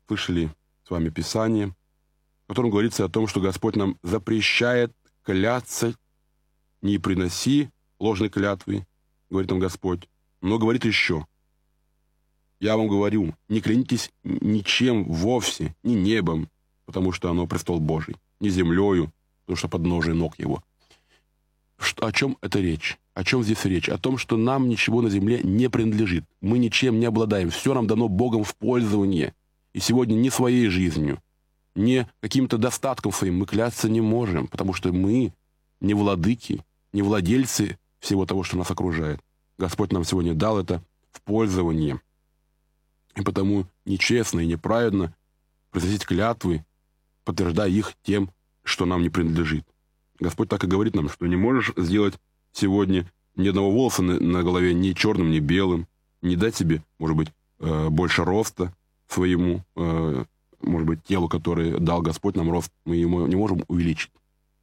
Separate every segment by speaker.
Speaker 1: слышали с вами Писание, в котором говорится о том, что Господь нам запрещает кляться, не приноси ложной клятвы, говорит нам Господь, но говорит еще: я вам говорю, не клянитесь ничем вовсе, ни небом, потому что оно престол Божий, ни землею, потому что подножие ног его. О чем это речь? О чем здесь речь? О том, что нам ничего на земле не принадлежит. Мы ничем не обладаем. Все нам дано Богом в пользование. И сегодня ни своей жизнью, ни каким-то достатком своим мы клясться не можем, потому что мы не владыки, не владельцы всего того, что нас окружает. Господь нам сегодня дал это в пользование. И потому нечестно и неправедно произносить клятвы, подтверждая их тем, что нам не принадлежит. Господь так и говорит нам, что не можешь сделать сегодня ни одного волоса на голове ни черным, ни белым, не дать себе, может быть, больше роста своему, может быть, телу, которое дал Господь нам рост, мы ему не можем увеличить.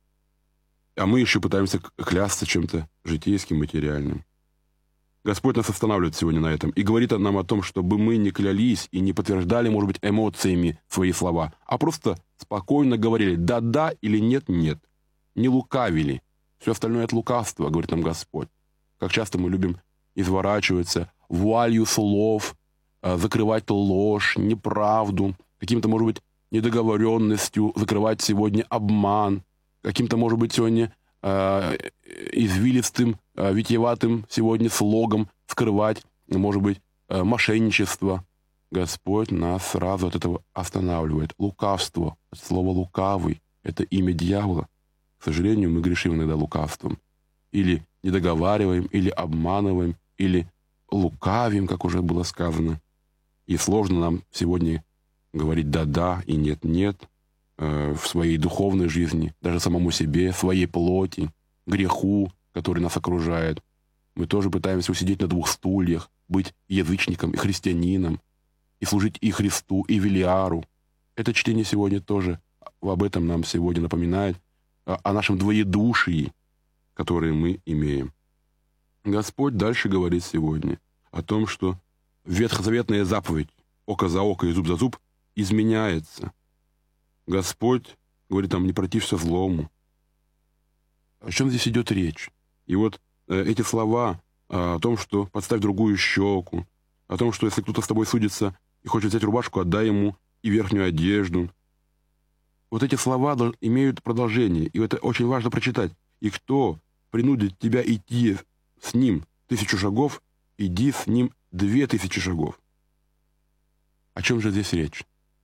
Speaker 1: А мы еще пытаемся клясться чем-то житейским, материальным. Господь нас останавливает сегодня на этом и говорит нам о том, чтобы мы не клялись и не подтверждали, может быть, эмоциями свои слова, а просто спокойно говорили «да-да» или «нет-нет». Не лукавили. Все остальное от лукавства, говорит нам Господь. Как часто мы любим изворачиваться вуалью слов, закрывать ложь, неправду, каким-то, может быть, недоговоренностью, закрывать сегодня обман, каким-то, может быть, сегодня извилистым, витиеватым сегодня слогом скрывать, может быть, мошенничество. Господь нас сразу от этого останавливает. Лукавство, от слова «лукавый» — это имя дьявола. К сожалению, мы грешим иногда лукавством. Или недоговариваем, или обманываем, или лукавим, как уже было сказано. И сложно нам сегодня говорить «да-да» и «нет-нет» в своей духовной жизни, даже самому себе, своей плоти, греху, который нас окружает. Мы тоже пытаемся усидеть на двух стульях, быть язычником и христианином, и служить и Христу, и Велиару. Это чтение сегодня тоже об этом нам сегодня напоминает, о нашем двоедушии, которое мы имеем. Господь дальше говорит сегодня о том, что ветхозаветная заповедь «око за око и зуб за зуб» изменяется. Господь говорит нам: не протився злому. О чем здесь идет речь? И вот эти слова о том, что подставь другую щеку, о том, что если кто-то с тобой судится и хочет взять рубашку, отдай ему и верхнюю одежду. Вот эти слова имеют продолжение, и это очень важно прочитать. И кто принудит тебя идти с ним 1000 шагов, иди с ним 2000 шагов. О чем же здесь речь?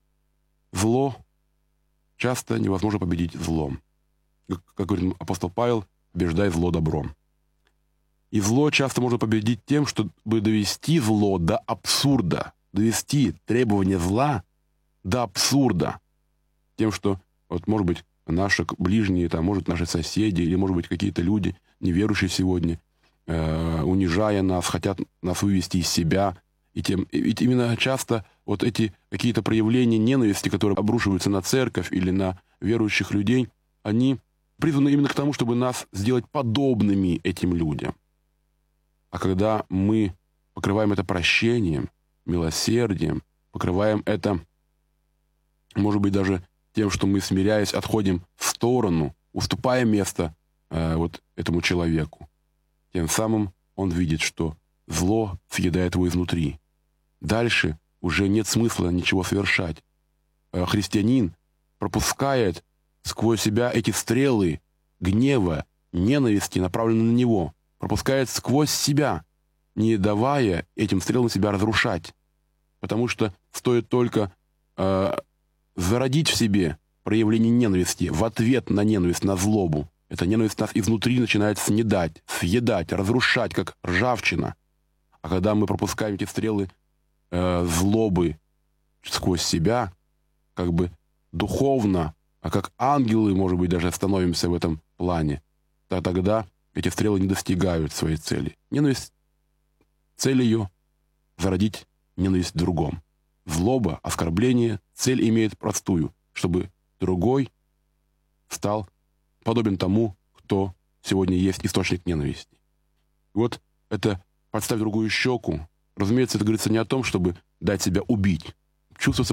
Speaker 1: Зло часто невозможно победить злом. Как говорит апостол Павел, побеждай зло добром. И зло часто можно победить тем, чтобы довести зло до абсурда, довести требования зла до абсурда. Тем, что, вот, может быть, наши ближние, там, может, наши соседи, или, может быть, какие-то люди, неверующие сегодня, унижая нас, хотят нас вывести из себя. Ведь именно часто вот эти какие-то проявления ненависти, которые обрушиваются на церковь или на верующих людей, они призваны именно к тому, чтобы нас сделать подобными этим людям. А когда мы покрываем это прощением, милосердием, покрываем это, может быть, даже тем, что мы, смиряясь, отходим в сторону, уступая место вот этому человеку, тем самым он видит, что зло съедает его изнутри. Дальше уже нет смысла ничего совершать. Христианин пропускает сквозь себя эти стрелы гнева, ненависти, направленные на него, пропускает сквозь себя, не давая этим стрелам себя разрушать. Потому что стоит только зародить в себе проявление ненависти в ответ на ненависть, на злобу. Эта ненависть нас изнутри начинает снедать, съедать, разрушать, как ржавчина. А когда мы пропускаем эти стрелы злобы сквозь себя, как бы духовно, а как ангелы, может быть, даже становимся в этом плане, то тогда эти стрелы не достигают своей цели. Ненависть, цель ее — зародить ненависть в другом. Злоба, оскорбление, цель имеет простую, чтобы другой стал подобен тому, кто сегодня есть источник ненависти. Вот это «подставь другую щеку». Разумеется, это говорится не о том, чтобы дать себя убить. Чувство